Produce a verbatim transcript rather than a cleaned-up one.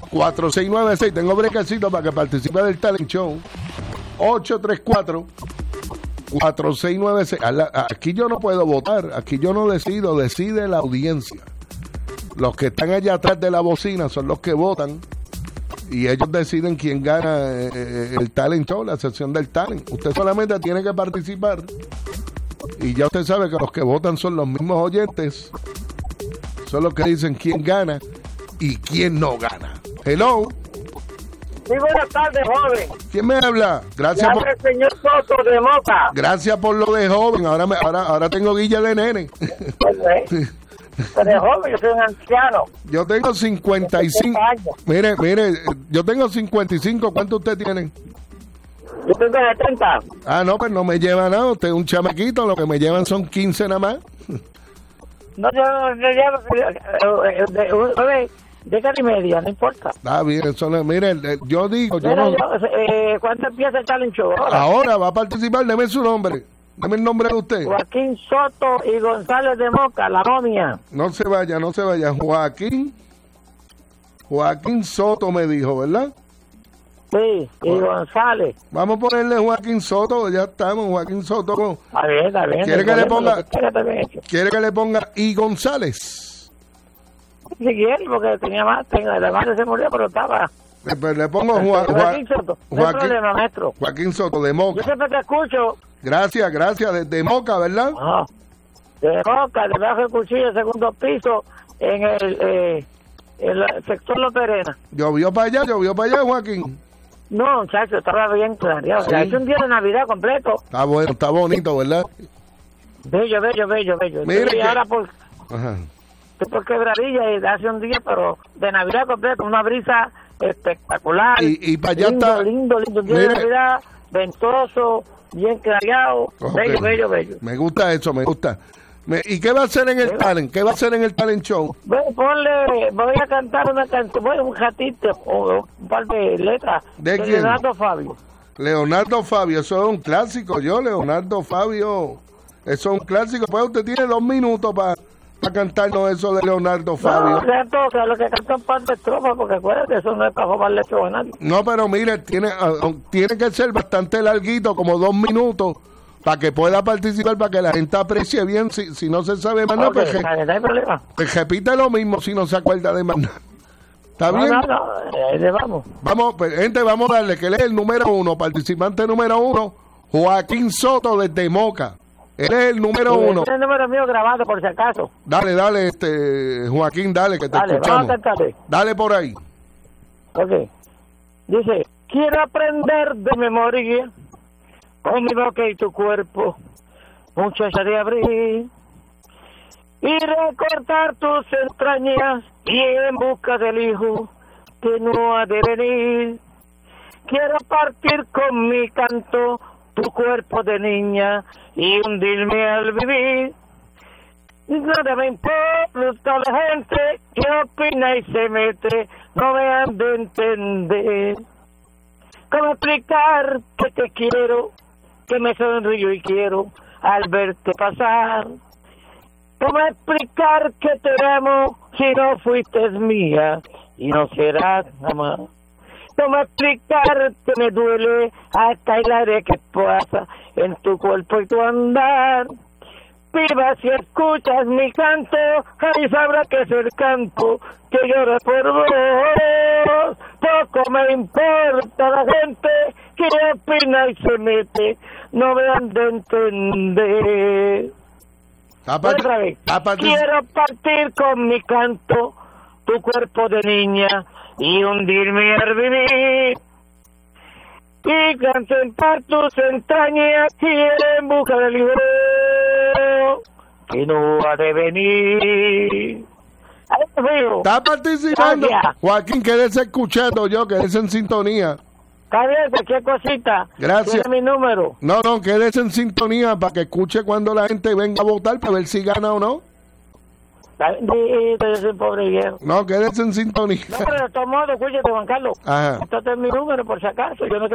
cuatro seis nueve seis. Tengo brequecito para que participe del talent show. ocho tres cuatro, cuatro seis nueve seis. Aquí yo no puedo votar. Aquí yo no decido. Decide la audiencia. Los que están allá atrás de la bocina son los que votan. Y ellos deciden quién gana eh, el talent show, la sección del talent. Usted solamente tiene que participar. Y ya usted sabe que los que votan son los mismos oyentes. Son los que dicen quién gana y quién no gana. Hello. Sí, buenas tardes, joven. ¿Quién me habla? Gracias Me por... habla el señor Soto de Moca. Gracias por lo de joven. Ahora me, ahora, ahora tengo guilla de nene. Pues, ¿eh? Pero de joven, yo soy un anciano. Yo tengo cincuenta y cinco. Mire, mire, yo tengo cincuenta y cinco. ¿Cuánto usted tiene? Yo tengo setenta. Ah, no, pues no me lleva nada. Usted es un chamaquito. Lo que me llevan son quince nada más. No, yo no llevo de década y media, no importa. Ah, bien, eso no, mire, yo digo, yo Mira, no... yo, eh, ¿cuándo empieza el talent show? Ahora, ahora va a participar, deme su nombre. Deme el nombre de usted. Joaquín Soto y González de Moca, la momia. No se vaya, no se vaya. Joaquín. Joaquín Soto me dijo, ¿verdad? Sí, y Bueno. González. Vamos a ponerle Joaquín Soto, ya estamos, Joaquín Soto. Está bien, está bien. ¿Quiere que le ponga? Que está bien hecho. ¿Quiere que le ponga y González? Si quiere, porque tenía más, tengo, la madre se murió, pero estaba. Le, pues le pongo Joa- Joaquín Joa- Soto, no hay Joaquín, problema, maestro. Joaquín Soto de Yo Moca. siempre te escucho. Gracias, gracias, desde Moca, ¿verdad? No, de Moca, debajo del cuchillo, segundo piso, en el, eh, el sector La Perena. Llovió para allá, llovió para allá, Joaquín. No, muchacho, estaba bien clareado. Sí. Es un día de Navidad completo. Está bueno, está bonito, ¿verdad? Bello, bello, bello, bello. Mire Estoy que- ahora por, Ajá. estoy por Quebradilla y hace un día, pero de Navidad completo, una brisa espectacular. Y, y para allá lindo, está... lindo, lindo, un día Mire. de Navidad, ventoso, bien clareado, Ok. bello, bello, bello. Me gusta eso, me gusta. Me- ¿Y qué va a hacer en el talent? ¿Qué va a hacer en el talent show? Bueno, ponle, voy a cantar una canción, bueno, un ratito, o un par de letras. ¿De quién? Leonardo Fabio. Leonardo Fabio, eso es un clásico. Yo, Leonardo Fabio, eso es un clásico. Pues usted tiene dos minutos para cantarnos eso de Leonardo Fabio. No, cierto, que lo que cantan par de estrofas, porque acuérdate, eso no es para robarle eso a nadie. No, pero mire, tiene, ah, tiene que ser bastante larguito, como dos minutos, para que pueda participar, para que la gente aprecie bien. Si, si no se sabe más nada, Ok, pues, re- vale, no hay problema. pues repite lo mismo si no se acuerda de más nada. ¿Está No, bien? no, no, ahí le vamos. Vamos, pues, gente, vamos a darle que él es el número uno, participante número uno, Joaquín Soto desde Moca. Él es el número Y uno. tiene el número mío grabado, por si acaso. Dale, dale, este Joaquín, dale, que te Dale, escuchamos. vamos a cantarle. Dale por ahí. Ok. Dice, quiero aprender de memoria con mi boca y tu cuerpo, muchacha de abril, y recortar tus entrañas y en busca del hijo que no ha de venir. Quiero partir con mi canto tu cuerpo de niña y hundirme al vivir. Nada me importa la gente que opina y se mete, no me han de entender. ¿Cómo explicar que te quiero, que me sonrío y quiero al verte pasar? ¿Cómo explicar que te amo si no fuiste mía y no serás jamás? ¿Cómo explicar que me duele hasta el aire que pasa en tu cuerpo y tu andar? Viva, si escuchas mi canto, ahí sabrá que es el campo que llora por vos. Poco me importa la gente que opina y se mete, no me han de entender. Aparte- Otra vez. aparte- Quiero partir con mi canto tu cuerpo de niña y hundirme al vivir. Y contemplar tus entrañas y en busca del libro que no ha de venir. Ahí te veo. Está participando. Gracias. Joaquín, quédese escuchando yo, quédese en sintonía. Está bien, cualquier cosita. Gracias. Tiene mi número. No, no, quédese en sintonía para que escuche cuando la gente venga a votar para ver si gana o no. Está bien, sí, yo soy pobre viejo. No, quédese en sintonía. No, pero de todos modos, escúchate, Juan Carlos. Ajá. Este es mi número, por si acaso. Yo no